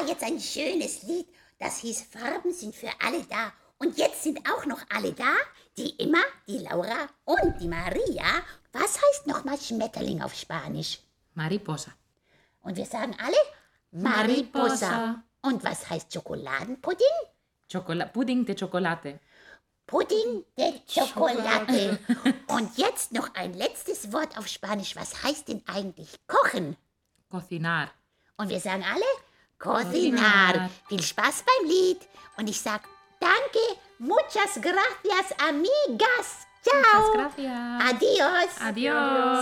war jetzt ein schönes Lied. Das hieß Farben sind für alle da. Und jetzt sind auch noch alle da. Die Emma, die Laura und die Maria. Was heißt nochmal Schmetterling auf Spanisch? Mariposa. Und wir sagen alle Mariposa. Und was heißt Schokoladenpudding? Pudding de chocolate. Pudding de Chocolate. Und jetzt noch ein letztes Wort auf Spanisch. Was heißt denn eigentlich kochen? Cocinar. Und wir sagen alle Cocinar. Viel Spaß beim Lied. Und ich sag danke, muchas gracias, amigas. Ciao. Muchas gracias. Adios. Adiós.